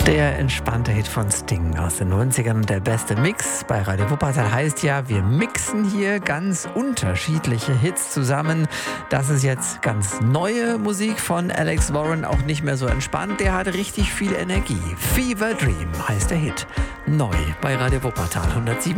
Der entspannte Hit von Sting aus den 90ern, der beste Mix bei Radio Wuppertal heißt ja, wir mixen hier ganz unterschiedliche Hits zusammen. Das ist jetzt ganz neue Musik von Alex Warren, auch nicht mehr so entspannt, der hat richtig viel Energie. Fever Dream heißt der Hit, neu bei Radio Wuppertal 107.